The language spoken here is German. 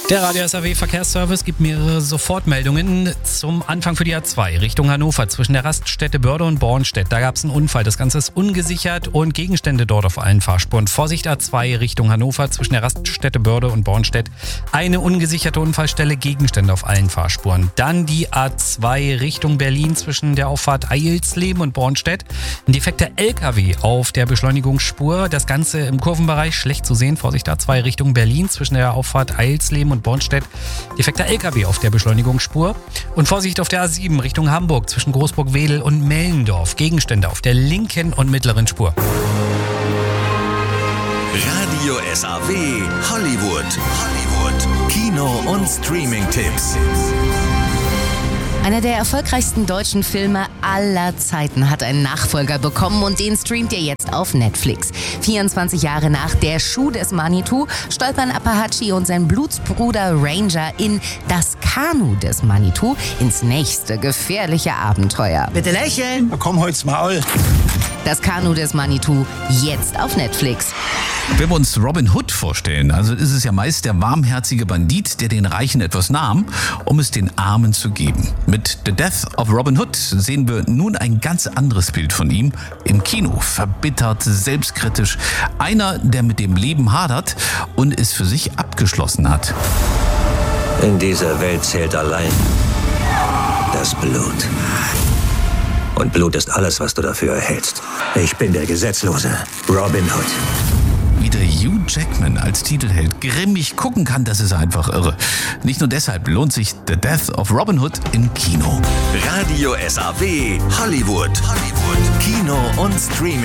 Der Radio SAW Verkehrsservice gibt mehrere Sofortmeldungen zum Anfang für die A2 Richtung Hannover zwischen der Raststätte Börde und Bornstedt. Da gab es einen Unfall. Das Ganze ist ungesichert und Gegenstände dort auf allen Fahrspuren. Vorsicht A2 Richtung Hannover zwischen der Raststätte Börde und Bornstedt. Eine ungesicherte Unfallstelle, Gegenstände auf allen Fahrspuren. Dann die A2 Richtung Berlin zwischen der Auffahrt Eilsleben und Bornstedt. Ein defekter LKW auf der Beschleunigungsspur. Das Ganze im Kurvenbereich schlecht zu sehen. Vorsicht A2 Richtung Berlin zwischen der Auffahrt Eilsleben und Bornstedt. Defekter LKW auf der Beschleunigungsspur. Und Vorsicht auf der A7 Richtung Hamburg zwischen Großburg-Wedel und Mellendorf. Gegenstände auf der linken und mittleren Spur. Radio SAW Hollywood. Kino- und Streaming-Tipps. Einer der erfolgreichsten deutschen Filme aller Zeiten hat einen Nachfolger bekommen und den streamt ihr jetzt auf Netflix. 24 Jahre nach Der Schuh des Manitou stolpern Apache und sein Blutsbruder Ranger in Das Kanu des Manitou ins nächste gefährliche Abenteuer. Bitte lächeln. Na komm, holt's Maul. Das Kanu des Manitou jetzt auf Netflix. Wenn wir uns Robin Hood vorstellen, also ist es ja meist der warmherzige Bandit, der den Reichen etwas nahm, um es den Armen zu geben. Mit The Death of Robin Hood sehen wir nun ein ganz anderes Bild von ihm. Im Kino, verbittert, selbstkritisch. Einer, der mit dem Leben hadert und es für sich abgeschlossen hat. In dieser Welt zählt allein das Blut. Und Blut ist alles, was du dafür erhältst. Ich bin der Gesetzlose, Robin Hood. Wie der Hugh Jackman als Titelheld grimmig gucken kann, das ist einfach irre. Nicht nur deshalb lohnt sich The Death of Robin Hood im Kino. Radio SAW Hollywood. Kino- und Streaming.